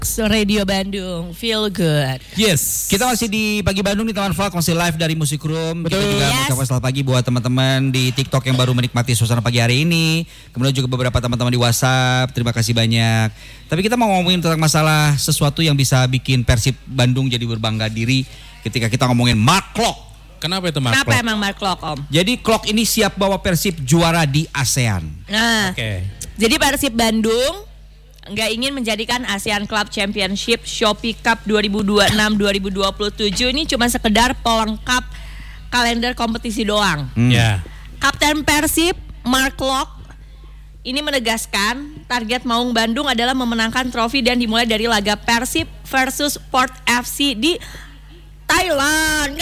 Radio Bandung, feel good. Yes, kita masih di Pagi Bandung nih teman Falk, masih live dari Musik Room. Kita juga mengucapkan selamat pagi buat teman-teman di TikTok yang baru menikmati suasana pagi hari ini. Kemudian juga beberapa teman-teman di WhatsApp, terima kasih banyak. Tapi kita mau ngomongin tentang masalah sesuatu yang bisa bikin Persib Bandung jadi berbangga diri ketika kita ngomongin Mark Klok. Kenapa itu Mark Kenapa Klok? emang Mark Klok, Om? Jadi Klok ini siap bawa Persib juara di ASEAN. Nah, jadi Persib Bandung nggak ingin menjadikan ASEAN Club Championship Shopee Cup 2026-2027 ini cuma sekedar pelengkap kalender kompetisi doang. Kapten Persib Mark Klok ini menegaskan target Maung Bandung adalah memenangkan trofi dan dimulai dari laga Persib versus Port FC di Thailand.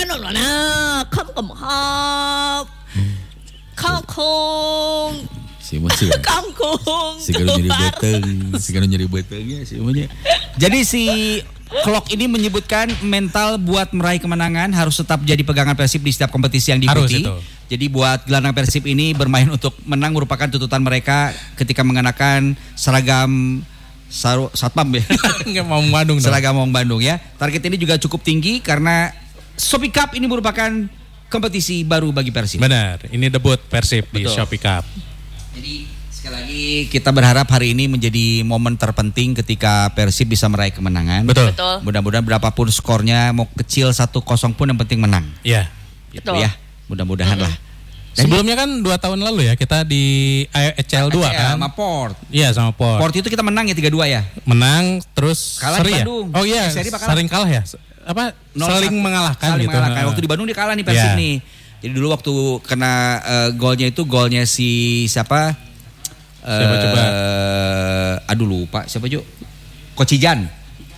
Kangkung. Kangkung. Sekarang nyeri betengnya semuanya. Jadi si Klok ini menyebutkan mental buat meraih kemenangan harus tetap jadi pegangan Persib di setiap kompetisi yang diikuti. Jadi buat gelandang Persib ini bermain untuk menang merupakan tuntutan mereka ketika mengenakan seragam Satpam ya. Maung Bandung. Seragam Maung Bandung ya. Target ini juga cukup tinggi karena Shopee Cup ini merupakan kompetisi baru bagi Persib. Benar, ini debut Persib di Shopee Cup. Jadi sekali lagi kita berharap hari ini menjadi momen terpenting ketika Persib bisa meraih kemenangan. Betul. Mudah-mudahan berapapun skornya, mau kecil 1-0 pun yang penting menang. Iya. Gitu ya. Mudah-mudahan lah. Sebelumnya kan 2 tahun lalu ya kita di ACL 2 kan. Sama Port. Iya sama Port. Port itu kita menang ya 3-2 ya. Menang terus kalah seri di ya. Bandung. Oh iya, sering kalah ya. Apa? Saling mengalahkan gitu. Waktu di Bandung dia kalah nih Persib nih. Jadi dulu waktu kena golnya si siapa? Siapa coba? Aduh lupa siapa Jo? Kocijan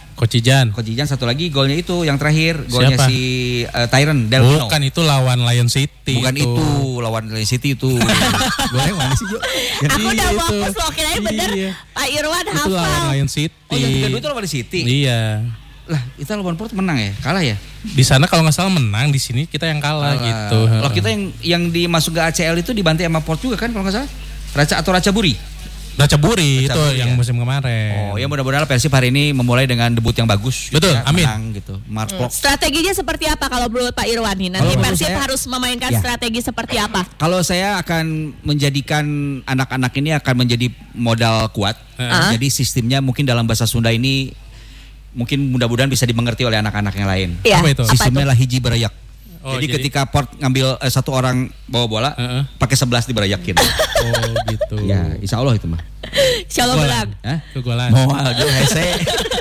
satu lagi golnya itu yang terakhir golnya siapa? Si Tyron Delvino. Bukan itu lawan Lion City. Bukan itu lawan Lion City itu. Golnya mana sih Jo? Aku udah fokus loh, kirain bener Pak Irwan hafal. Itu lawan Lion City. Oh yang 3-2 itu lawan City. Iya. Lah kita lawan Port menang ya? Kalah ya? Di sana kalau nggak salah menang, di sini kita yang kalah gitu. Kalau kita yang dimasuk ke ACL itu dibantai sama Port juga kan kalau nggak salah? Raca Buri itu yang musim kemarin. Oh ya mudah-mudahan Persib hari ini memulai dengan debut yang bagus. Betul, ya, amin. Menang, gitu. Mark Klok. Strateginya seperti apa kalau menurut Pak Irwan nih? Nanti Persib harus memainkan strategi seperti apa? Kalau saya akan menjadikan anak-anak ini akan menjadi modal kuat. Jadi sistemnya mungkin dalam bahasa Sunda ini mungkin mudah-mudahan bisa dimengerti oleh anak-anak yang lain. Apa itu? Sistemnya lah hiji berayak. Jadi ketika Port ngambil satu orang bawa bola, pakai 11 diberayakin. Oh gitu. Ya, insya Allah itu mah. Insya Allah menang. Kegolan. Moal hese.